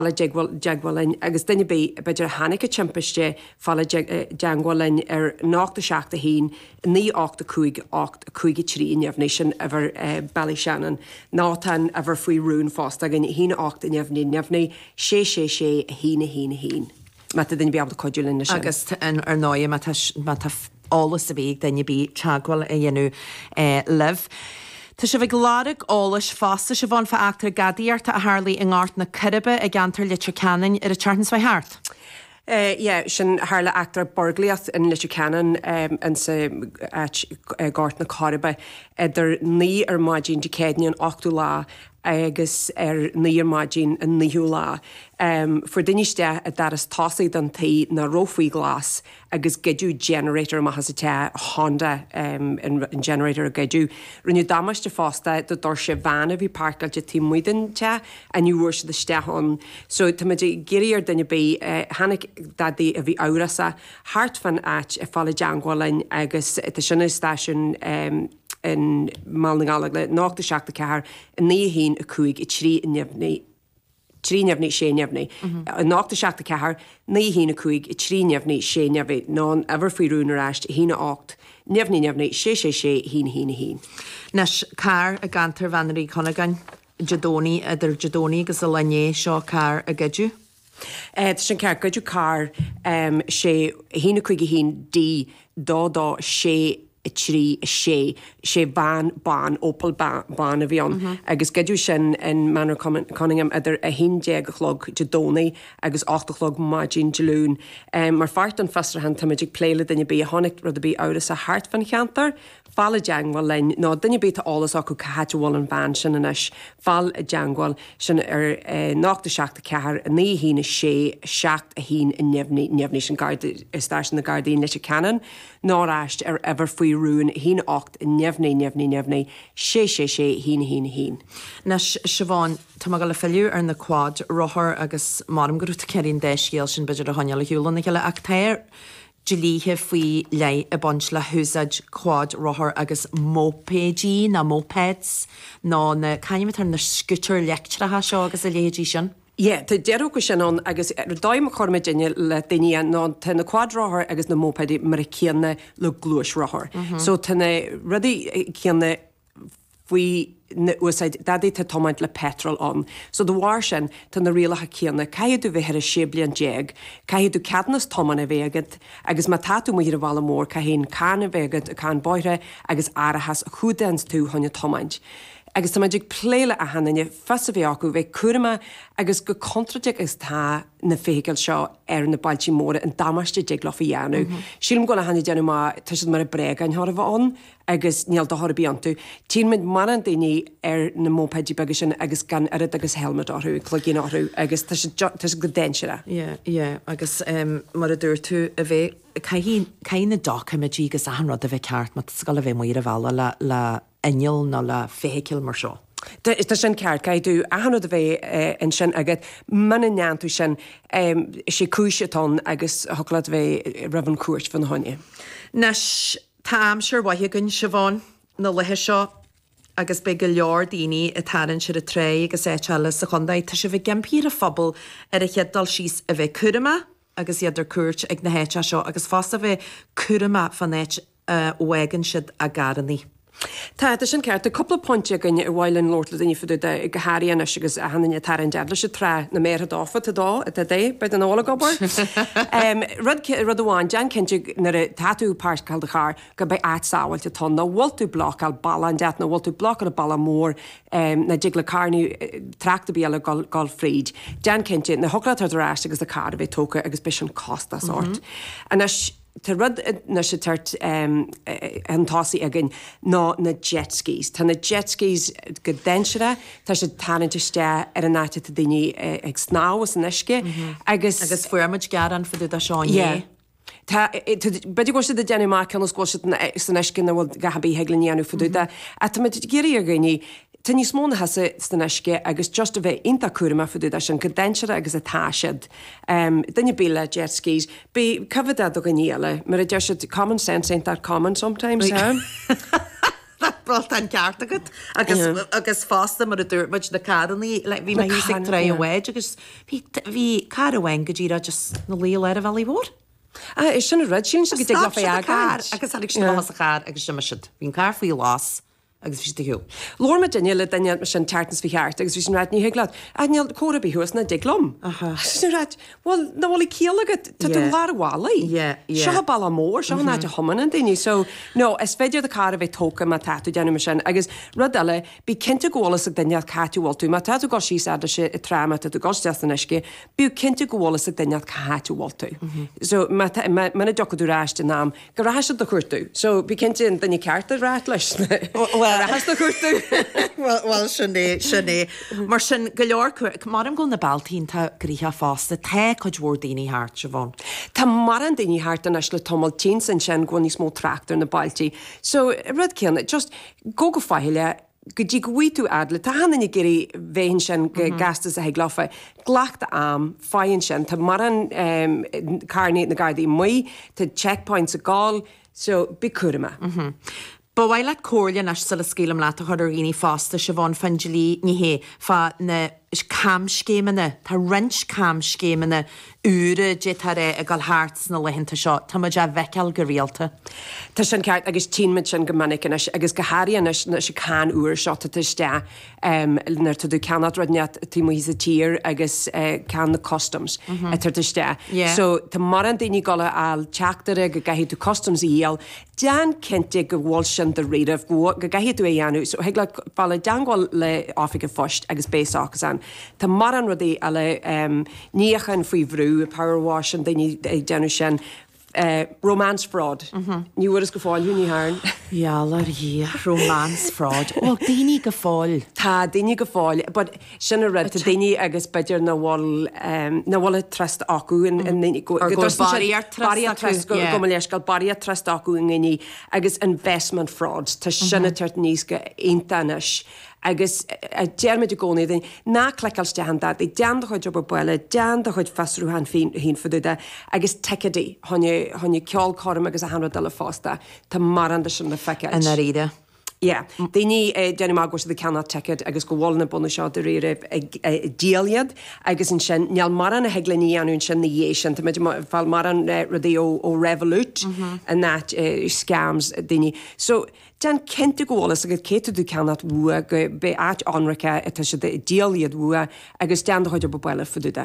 deagháin agus duine bí beidir hanig a timpiste falla deangáin ar 8 hín ní 8 trí neamhné sin a bhar bailí seanan nátain a bhar faoi rún fásta gan hína 8 neamhné sé hína. Mata duine beab coúlin sin. Agus ar 9 mata álas a bhíh daine bí teagháil a dhéanú liv. Tá se bh glárig álas fásta se bhain fa achtar gadíarta a Harlaí in gáart na Ciribe a gantar litre canan ar a Chartans Way Heart. Sin hála actar borgliath in litre canan an sa gáart na Ciribe idir ní ar maidín de cédníon 8 lá agus ar níor maidín an níú lá. For duiste a daras tásaí don taí na rófaí glas agus geidú generator ma has te Honda in generator a geidú. Rinne damas de fásta do dor se bhana bhí parkal de tí muiden te a nniuúir se de stehon. So tá géir dunne bé hanig dadí a bhí árasa hart fan at a fála deangálainn agus tá sinna stáisiún in Malnagála le 8 cehar a 9 a cúig I trí neamhné. Trí neamhné sé neamhné. 8 cehar 9 a cúig I trí neamhné sé neamhné ná ever faoi rúnar eist hína 8. Neamhné sé hína. Nes car a gantar Vannarí Conagan Jadóní idir Jadóní agus a lené seo car a geidú? Sin cear goidú car sé hína chuig hín dí dá sé trí sé bán Opel bán a bhíon agus geidú sin in Manor Cunningham idir a 11 de Dónaí agus 8 maidín de lún. Mar fart an festrahan tamidig pléile duine bí a tháinig rud a bí áras a hart fan cheantar, fáil a deangáil lein ná duine bí a álas acu caithehil an bhain sin inis fáil a deangáil sin ar 8 cehar a 9 hína sé 7 a hín in neamhní sin stáis na Gardaín leis a canan náráist ar ever faoi rún hína 8 in neamhné sé hína. Nes Siobhan tá go le fellú ar na quad rothar agus marm goúta ceín déiscéal sin beidir a tháineala hiúlan na geile ach téir Jilíthe faoi lei a bont le húsaid quad rothar agus mopédí na mopeds ná na caiimitar na scuútar lectrathe seo agus a léadí sin. Tá dearú go sin agus dáim a chorma daine le daine ná tá na quadráthir agus na mópedí mar a céanna le glúis rothir. So tána rudí céanna faoi na úsáid dadí tá tomaint le petrol an. So do bhhair sin tá na rialacha céanna caiadú bheith a sé blian déag, caiadú ceadnas toman a bhégad agus má tatú muir a bhla mór ca hén cána bhégad a cá bóire agus áirithas a chuúdans tú tháina tomaint. Agus tá maidir pléile a hanine fesa bhí acu bheith cuama agus go contrateach is tá na fécail seo ar na bailtí móra an damaiste de le dhéanú. Sílim go le hanna déanú má tá si mar a brega an thora bhán agus níall do thora bíantú. Tí mid mar an daoine ar na mópedí begus sin agus gan arid agus helmet áthú, clogin áthú agus tá go déinseire. Agus mar a dúir tú a bheith cai na docha me dígus a hanrad a bheith ceart, má scal a bheith muir a bhela le inil ná le féiciil mar seo. Tá sin ceart caiidú ahanad a bheith in sin agad man neanú sin sé cúisetón agus thulad bheith raibhann cuairt fan tháine. Nes tá amsir waithe gunn Siobhan na lethe seo agus be go leor daoine a tarann siar a tré agus éteala sa chundaid tá se bheith gimpír a fphobal ar a cheaddal síos a bheith curama agus iadidir cuairt ag na héite seo agus fásta bheith curama fan éit óhagann siad a garaní. Tá sin ceart a coppla pointinte gonne ar bhhailinn Lord le daoine fuú de gohaíana agus a hanine taran deadla se tre na méad dáfa dá a dé be an ála gobar. Rud amháin dean cinnte nar a tatú páircail de char go be ásáhailte tá na bhiltú blochail balan deat na bhiltú blochar a balla mór na digla carnú trachtta bíala gáil fríd. Dean cinnte na thuglatar ráist agus a car bheith tóca agus be sin costa sort. Tá rud na sé tart an tásaí agin ná na jetskis. Tá na jetskis go denseire tá sé tanintiste ar an náte a daoine ag snáhas an isce agus fuarmid garan fuú a seáin. Beidir go si de déanamach ceanna scóil san iscin na bhfuil gahabí heglaníanú fuúda a tá géirí a gainí tá níos móna hasa san isce agus just a bheith inta cuama fuúda sin go denseire agus a táisiid. Dunne bíle jet skis, be covered do gníile, mar a deir common sense ain't that common sometimes, Bralt an ceart agus fásta mar a dúirmuid na caraní le bhí hí sig tre ahhaid agus bhí carhain go ddíra just na lí le a bhí mór. Is sin red sin go dtí le agus ag sin a char agus sin siid hín car faoí lás. agus bhí hiú. Lór me daine le daine me sin tartans bhí cheart, agus bhí sin ráid ní heglad. Aneal córabíúas na diglom. Sin ráid, bhil na bhil céalagad tá láhálaí. Seo ball mór, seo náid a thoman an daine. So, no, is féidir de cara bheith tóca má tatú deanú me sin, agus rud eile bí cinnte ggólas ag daine catúhiltú, má tatú gá sí a sé i tráma a tú gásteas na isce, bú cinnte ggólas ag daine catúhiltú. So, mena docaú ráiste nám, go ráiste do chuirtú. So, bí cinnte daine ceart a rát leis. Well sinné mar sin go leor mar an go na baltíín tá gríthe fásta te chuid mhór daoine háart se bhain. Tá mar an daoine háart an eis le tommal tí san sin go níos mó tractor na bailtí. So rud ceanna just go fáile go dtí gohhuiú adla tá hanana géirí bhéin sin gastas a heglafa ghlaachta am fáin sin tá mar an carnéad na gaidaí muoi tá checkpoints a gáil so bicúrama. Ba bhhail le cóirle as sa le scélam le a chuir rií fásta se bháin fangelí ní hé fá na camscéimena tá rins camscéimena úra dé tar a gal háart na lehinnta seo tá a bheiceal go réalta. Tá sin ceart agus tíid sin gomannic agus go háíon na se cá úair seo tuiste nar tú ceannat rodneat tí hí a tír agus cean na customs tuiste. So tá mar an daoine gola al teachtere go gaihí tú customs íal dean cinnte go bhil sin de réadmh go gaihí tú éanú, so heag le bhla deangáil le áfik fust agus béachchas an. Tá mar an rudí eile níochan faoi bhrú a powerwash an daoine deanú sin romance fraud. Níhfuir is go fáil húní háin. Jalar hí romance fraud. Well, daoine go fáil. Tá daoine go fáil, but sin a red daoine agus beidir na bhil trust acu go leis gal barí trust acu in gine agus investment frauds tá sinna tuirt níos go aontanis. Agus dearmid gcónaí den ná cleicáilte handa, i dean chuid job buile, dean chuid fasrú han hín fuúide, agus teicedí tháinig ceáil chom agus a hanra deile fásta, tá mar an sin na feice. An riide. Yeah, daoine déanam má go de ceanna teiced agus go bhna buna seo de réireh díaliad agus in sin neall mar an na heglaní anún sin na dhé sin, tá fáil mar an rudí ó Revolut and that scams daoine. So dean cinnte gohlas agus céú dú ceannat bhua go be áit anracha atá se díaliad bhua agus dean chuidir buile fuúide.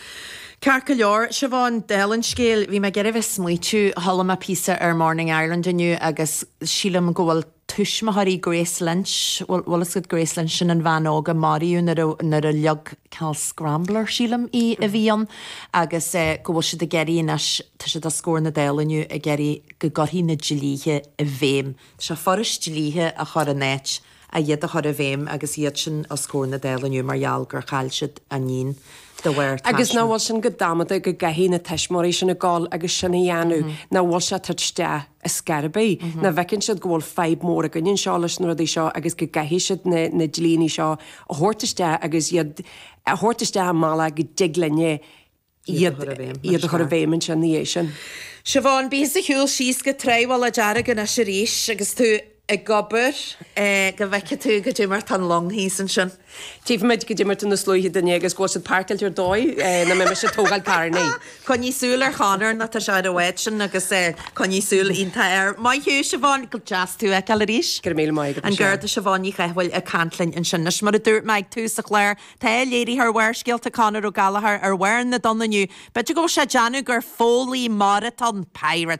Car go leor se bháin delan scéal bhí me geirh smuitiú hallam a písa ar Morning Ireland aniu agus sílam gohfuil tuismathaí Grace Lynch, bhlas go Grace Lynch sin an bhean ága Mariú nar a leag cal scrambler sílam í a bhíon agus go bhfuil si de geirí tá si a scór na déileniu a geirí go gorthaí na dilíthe a bhéim. Se forris dilíthe a chur a néit a dhéad a chur a bhéim agus iad sin a scór na déileniu margheall gur chail siad a nín. Agus ná bhil sin go damada go gaihí na teismóéis sin na gáil agus sinna dhéanú ná bhil se tuiste a scarbaí na bhecinn siad gohfuil feib mór a gannn seo leis nó dí seo agus go gaihí siad na dlíní seo a thuirtaiste agus iad a thuirtaiste mála go diglanne iad a chur a bhéimen sin na dhé sin. Se bháin bí a hiúil síos go tréhil a deara gan na sé ríis agus tú a gobar go bheice tú go dúmar tan longhí san sin. Tíh meid go dúmar na slúhí daine agus go parkiltir dóid na me se tógáil carnaí. Con ní súil ar chanar na tá se a bhhaid sin agus con ní súil ínta ar. Mai hiú se bháin go jazz tú a caloríis? Gur mé mai. An ggurda se bháin í chehfuil a cantlainn in sin mar a dúirt meid tú sa chléir tá léirí ar bhhaircéalt a canar ó galahar ar bhhain na donnaniu, beidir go se deanú gur fólí marathon pirate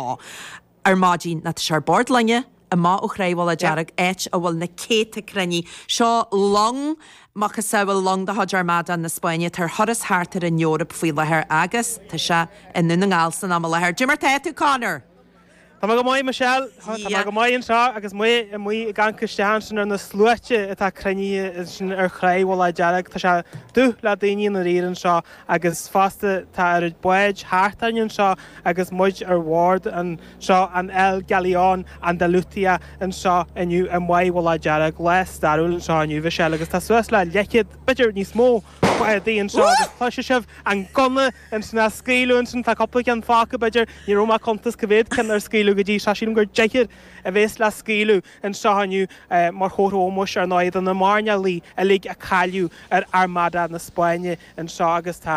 ar mádín na se bord lenne. A má ó chréhil a dearag éit a bhfuil na céta crenní seo long machchas sa bhfuil long de Hadjarmada na Spáine tar thoras háartar in Eorop faoi lethir agus tá se in nuna ngáilsan am lethir. Jimar tú Conor. Tá go maiid Michelle, tá go maiid seo agus mu i gan Cristian sin ar na slúite atá crenní sin ar chréhil a dearag tá se dú le daoine na rian seo agus fásta tá ar buid háartainn seo agus muid ar Ward an seo an El Galeón Andalutia an seo aniu an mhaidhil a dearag les darúil an seo aniu bhí se agus tá suas le leicead beidir níos mó daon seo thuise sibh an gona an sna scéún san tá coppla an fáca beidir ní Roma contas go bhéad cin ar scéú go dtí se sin gur deir a bhés le scéú an seohanniu mar chórómos ar náid an na marne lí a lí a caiú ar armada na Spáine an seo agus tá